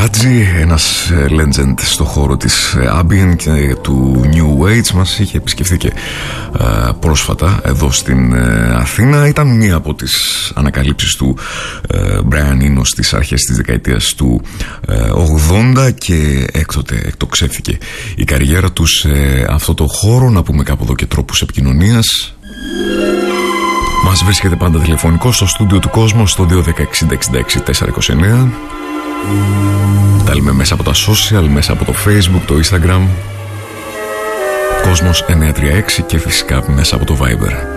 Ράτζι, ένας legend στο χώρο της ambient και του new age, μας είχε επισκεφθεί και πρόσφατα εδώ στην Αθήνα. Ήταν μία από τις ανακαλύψεις του Brian Eno στις αρχές της δεκαετίας του 80 και έκτοτε εκτοξεύθηκε η καριέρα του σε αυτό το χώρο. Να πούμε κάπου εδώ και τρόπους επικοινωνίας. Μας βρίσκεται πάντα τηλεφωνικό στο στούντιο του Κόσμου στο 216-66-429. Τα λέμε μέσα από τα social, μέσα από το Facebook, το Instagram Κόσμος 936 και φυσικά μέσα από το Viber.